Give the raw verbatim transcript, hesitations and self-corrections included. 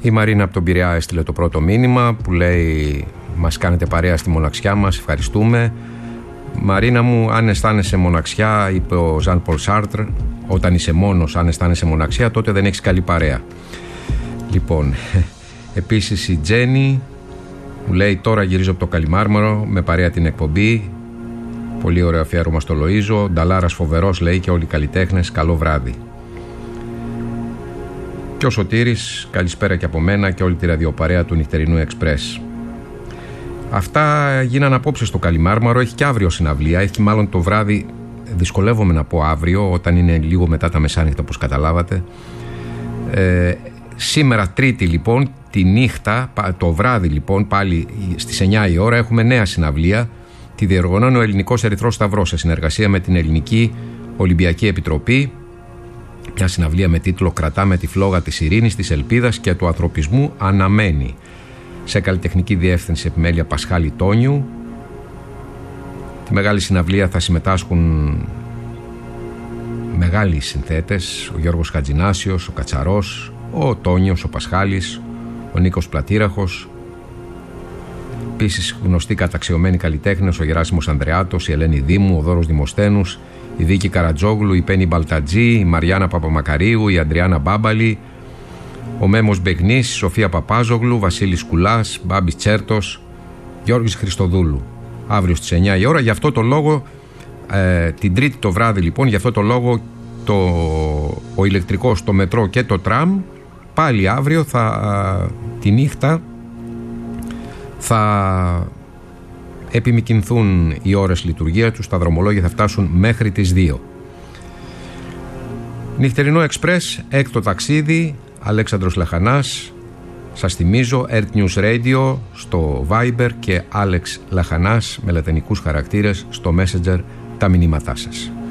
Η Μαρίνα από τον Πειραιά έστειλε το πρώτο μήνυμα που λέει: μας κάνετε παρέα στη μοναξιά μας, ευχαριστούμε. Μαρίνα μου, αν αισθάνεσαι μοναξιά, είπε ο Ζαν Πολ Σάρτρ, όταν είσαι μόνος, αν αισθάνεσαι μοναξιά, τότε δεν έχεις καλή παρέα. Λοιπόν, επίσης η Τζέννη μου λέει: τώρα γυρίζω από το Καλιμάρμαρο με παρέα την εκπομπή. Πολύ ωραίο αφιέρωμα στο Λοΐζο. Νταλάρας φοβερός, λέει, και όλοι οι καλλιτέχνες. Καλό βράδυ. Και ο Σωτήρης, καλησπέρα και από μένα και όλη τη ραδιοπαρέα του νυχτερινού Εξπρές. Αυτά γίνανε απόψε στο Καλιμάρμαρο. Έχει και αύριο συναυλία. Έχει μάλλον το βράδυ. Δυσκολεύομαι να πω αύριο, όταν είναι λίγο μετά τα μεσάνυχτα, όπως καταλάβατε. Ε, σήμερα Τρίτη λοιπόν, τη νύχτα, το βράδυ λοιπόν, πάλι στις εννιά η ώρα, έχουμε νέα συναυλία. Τη διοργανώνει ο Ελληνικός Ερυθρός Σταυρός σε συνεργασία με την Ελληνική Ολυμπιακή Επιτροπή. Μια συναυλία με τίτλο «Κρατάμε τη φλόγα της ειρήνης, της ελπίδας και του ανθρωπισμού αναμένει». Σε καλλιτεχνική διεύθυνση επιμέλεια Πασχάλη Τόνιου. Τη μεγάλη συναυλία θα συμμετάσχουν μεγάλοι συνθέτες: ο Γιώργος Χατζηνάσιος, ο Κατσαρός, ο Τόνιος, ο Πασχάλης, ο Νίκος Πλατήραχος. Επίσης γνωστοί καταξιωμένοι καλλιτέχνες: ο Γεράσιμος Ανδρεάτος, η Ελένη Δήμου, ο Δώρος Δημοσθένους, η Δίκη Καρατζόγλου, η Πέννη Μπαλτατζή, η Μαριάννα Παπαμακαρίου, η Αντριάννα Μπάμπαλη, ο Μέμος Μπεγνής, η Σοφία Παπάζογλου, Βασίλης Κουλάς, Μπάμπης Τσέρτος, Γιώργης Χριστοδούλου. Αύριο στις εννιά η ώρα. Γι' αυτό το λόγο, ε, την Τρίτη το βράδυ λοιπόν, γι' αυτό το λόγο το, ο ηλεκτρικός, το μετρό και το τραμ πάλι αύριο θα, τη νύχτα θα επιμικινθούν οι ώρες λειτουργία τους. Τα δρομολόγια θα φτάσουν μέχρι τις δύο. Νυχτερινό Εξπρές, έκτο ταξίδι, Αλέξανδρος Λαχανάς. Σας θυμίζω Earth News Radio στο Viber και Alex Λαχανάς με λατινικούς χαρακτήρες στο Messenger τα μηνύματά σας.